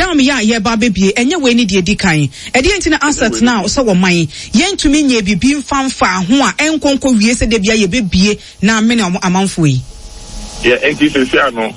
dam ya ye ba bebie enye we ni de edikan e de entina asset now so wo man yentumi nye bibi mfamfa ho a enkonko wie se de bia ye bebie na amene amanfo yi yeah NTCC no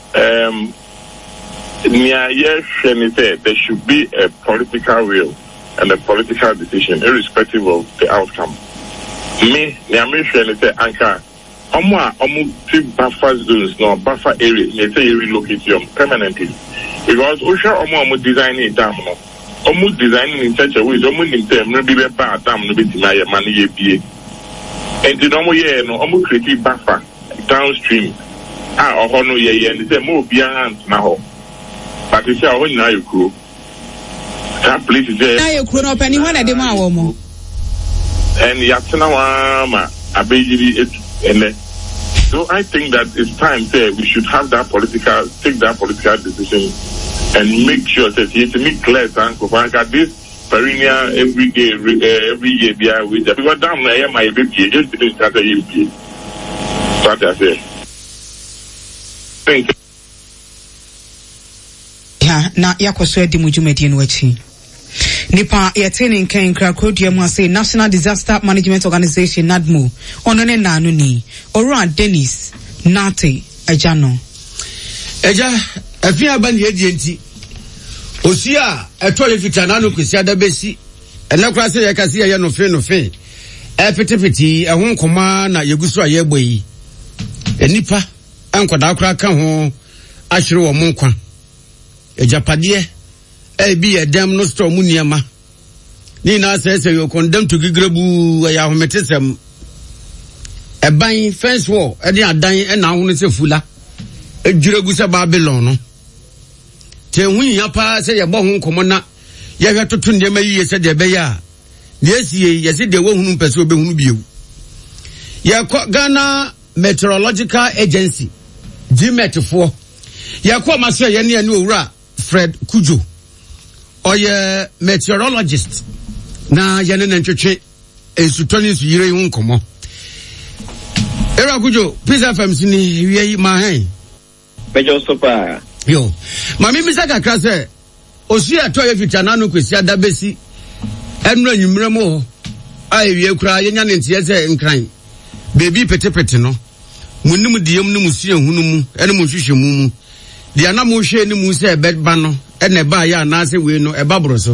there should be a political will and a political decision irrespective of the outcome. Me say anka buffer zones no buffer area you say relocate them permanently because omo designing dam no designing in such a way in term no be bad dam no be deny money ye bie and the normal year no create buffer downstream no ye and say mo bia na ho but you say na you grow that place is there na you grow no penny when dey ma wo mo and yatsena wa ma abejiri and so I think that it's time there we should have take that political decision and make sure that you to make clear that this perennial every day every year with the people down there my baby just didn't start a year. What I say. Thank you. Yeah, na yakoswe di mujumedi nwachi. Nipa yateni nken krakodia mu ase National Disaster Management Organization NADMO onone nanu ni Ora Dennis Nate Ajano Eja afia ba ne enti osia eto ye fitana no kwesi adabesi enakura se ye kase ye no fe petipeti ehun koma na yegusu aye gboyi enipa enkoda akura ka ho ahwere wo monkwa ejapade bi edem no store mu niema ni na say you condemn to gigrebu ya hometesem eban fence wall e de adan e na ho no se fula ejuregu se Babylon no te hu ya pa se ye bo ho komo na ye hwe totu ndema yiye se de be ya na esie ye se de wo hunu pese obehunu biewu ye Ghana Meteorological Agency GMET fo ye ko ma se ye ne owura Fred Kujo oye meteorologist na yene ntwetwe esutoni su yire hu nkomo Era Kujo please FM sini wie ma hen Bejo sopa yo mami misaka krase osu ato ye fitana no kwesi adabesi enu anyumre mo ai wie kura yenya ne ntie se nkran baby petepete no munnim diem no musu ehunu mu ene mo hwehwe mu dia na mo hwe ni mu se bedba no ene ba ya na se we no eba broso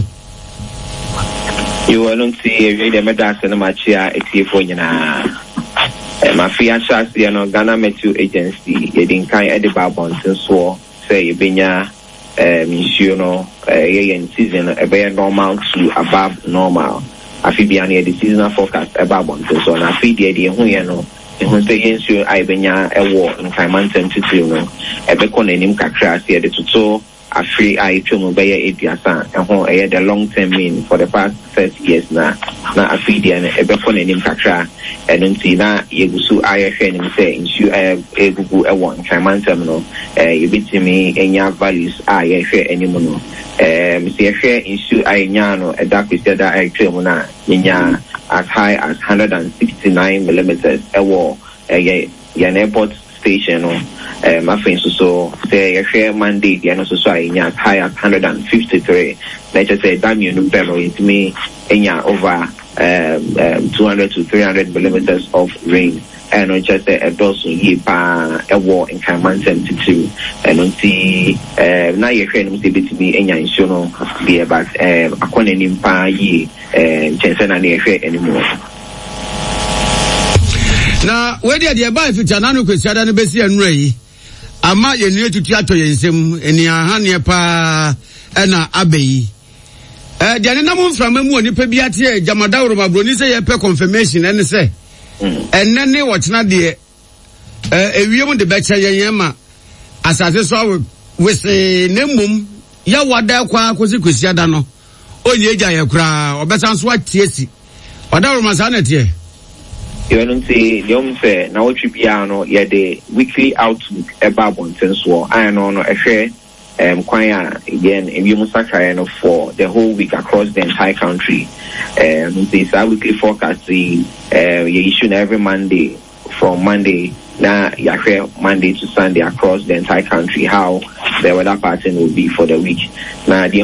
you won't see a video medicine na machia etifo nyina mafia chas dia no Ghana Meteo Agency yedin kan ediba bonten so say yebenya issue no in season e normal to above normal afibia na the seasonal forecast above bonten so na afibia de hu ye no ehun say ensure aibenya ewo nkamantam titiri no ebekọ nanim kakra se de toto afri aitwemu beye ediasa ehun the long term mean for the past 30 years na afibia na ebekọ nanim kakra enunti na yegusu ayehwe nim say ensure egugu ewo nkamantam no yebitimi enya values ayehwe animu no msi ehwe ensure ayenya no edakwisi da ayetwemu na nyenya as high as 169 millimeters ewo yan airport station no mafin so say share Monday the no so as high as 153 let's just say that you know better it me enya over 200 to 300 millimeters of rain and not just a dozen ye pa a war in Kamantam to and until now your friend must be to me enya insuno be about aquanim pa ye chanson and your anymore. Na wedi ade ba fitana no kwesi ada no besi anura yi ama ye nue tutu ato ye nsem eni ahane pa na abayi de ane na mo mframa mu onipa bi ate jamada woro broni se ye pe confirmation ene se enne ne wochena de ewiem de becha ye ma asase so wese nemum ya wada kwa akosi kwesi ada no onye eja ye kura obesa so atiesi wada woro masa na tie you don't say na what you piano yeah the weekly outlook about bontenso I know no ehwe kwanya again you must for the whole week across the entire country this weekly forecast you issue every Monday from Monday na yahwe Monday to Sunday across the entire country how the weather pattern will be for the week na the